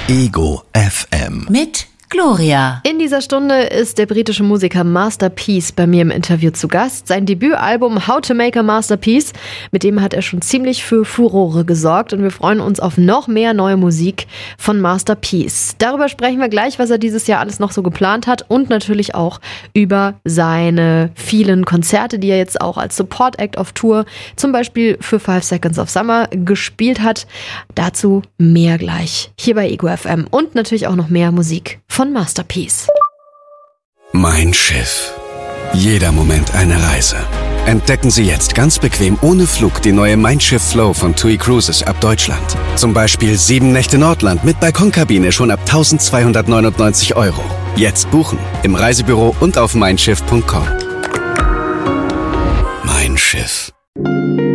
Ego FM. Mit Gloria. In dieser Stunde ist der britische Musiker Master P bei mir im Interview zu Gast. Sein Debütalbum How to Make a Masterpiece, mit dem hat er schon ziemlich für Furore gesorgt und wir freuen uns auf noch mehr neue Musik von Master P. Darüber sprechen wir gleich, was er dieses Jahr alles noch so geplant hat und natürlich auch über seine vielen Konzerte, die er jetzt auch als Support Act auf Tour, zum Beispiel für 5 Seconds of Summer gespielt hat. Dazu mehr gleich hier bei Ego FM und natürlich auch noch mehr Musik von Master P. Mein Schiff. Jeder Moment eine Reise. Entdecken Sie jetzt ganz bequem ohne Flug die neue Mein Schiff Flow von TUI Cruises ab Deutschland. Zum Beispiel 7 Nächte Nordland mit Balkonkabine schon ab 1.299 €. Jetzt buchen im Reisebüro und auf meinschiff.com. Mein Schiff.